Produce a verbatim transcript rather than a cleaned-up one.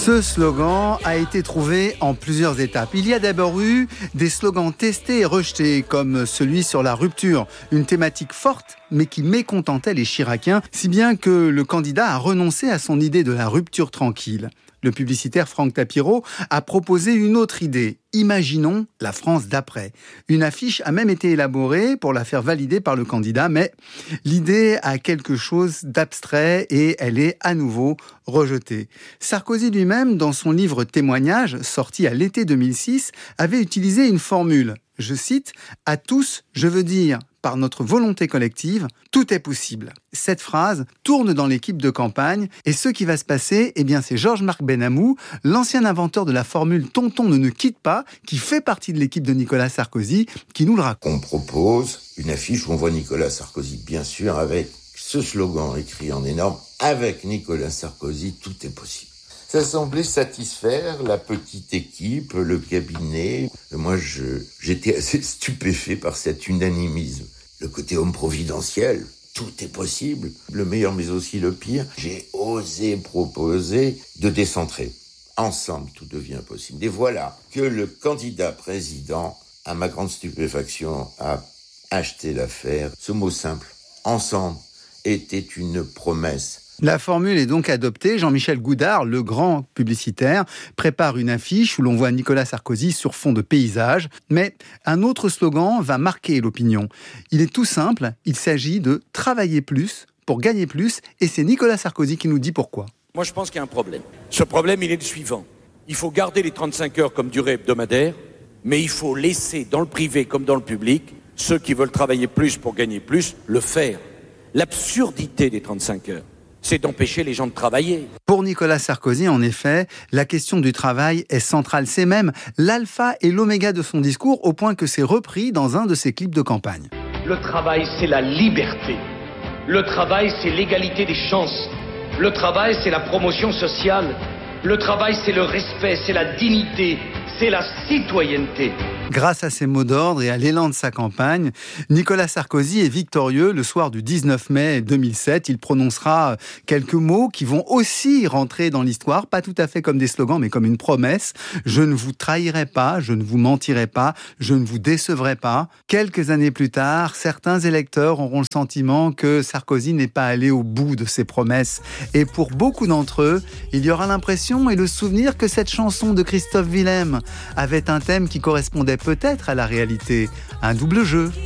Ce slogan a été trouvé en plusieurs étapes. Il y a d'abord eu des slogans testés et rejetés, comme celui sur la rupture, une thématique forte mais qui mécontentait les Chiraciens, si bien que le candidat a renoncé à son idée de la rupture tranquille. Le publicitaire Franck Tapiro a proposé une autre idée. Imaginons la France d'après. Une affiche a même été élaborée pour la faire valider par le candidat, mais l'idée a quelque chose d'abstrait et elle est à nouveau rejetée. Sarkozy lui-même, dans son livre Témoignages, sorti à l'été deux mille six, avait utilisé une formule. Je cite « À tous, je veux dire, par notre volonté collective, tout est possible ». Cette phrase tourne dans l'équipe de campagne et ce qui va se passer, eh bien, c'est Georges-Marc Benamou, l'ancien inventeur de la formule « Tonton ne nous quitte pas », qui fait partie de l'équipe de Nicolas Sarkozy, qui nous le raconte. On propose une affiche où on voit Nicolas Sarkozy, bien sûr, avec ce slogan écrit en énorme « Avec Nicolas Sarkozy, tout est possible ». Ça semblait satisfaire la petite équipe, le cabinet. Moi, je, j'étais assez stupéfait par cet unanimisme. Le côté homme providentiel, tout est possible. Le meilleur, mais aussi le pire. J'ai osé proposer de décentrer. Ensemble, tout devient possible. Et voilà que le candidat président, à ma grande stupéfaction, a acheté l'affaire. Ce mot simple, ensemble, était une promesse. La formule est donc adoptée. Jean-Michel Goudard, le grand publicitaire, prépare une affiche où l'on voit Nicolas Sarkozy sur fond de paysage. Mais un autre slogan va marquer l'opinion. Il est tout simple, il s'agit de travailler plus pour gagner plus. Et c'est Nicolas Sarkozy qui nous dit pourquoi. Moi, je pense qu'il y a un problème. Ce problème, il est le suivant. Il faut garder les trente-cinq heures comme durée hebdomadaire, mais il faut laisser dans le privé comme dans le public, ceux qui veulent travailler plus pour gagner plus, le faire. L'absurdité des trente-cinq heures, c'est d'empêcher les gens de travailler. Pour Nicolas Sarkozy, en effet, la question du travail est centrale. C'est même l'alpha et l'oméga de son discours, au point que c'est repris dans un de ses clips de campagne. Le travail, c'est la liberté. Le travail, c'est l'égalité des chances. Le travail, c'est la promotion sociale. Le travail, c'est le respect, c'est la dignité, c'est la citoyenneté. Grâce à ses mots d'ordre et à l'élan de sa campagne, Nicolas Sarkozy est victorieux. Le soir du dix-neuf mai deux mille sept, il prononcera quelques mots qui vont aussi rentrer dans l'histoire, pas tout à fait comme des slogans, mais comme une promesse. Je ne vous trahirai pas, je ne vous mentirai pas, je ne vous décevrai pas. Quelques années plus tard, certains électeurs auront le sentiment que Sarkozy n'est pas allé au bout de ses promesses. Et pour beaucoup d'entre eux, il y aura l'impression et le souvenir que cette chanson de Christophe Willem avait un thème qui correspondait peut-être à la réalité, un double jeu.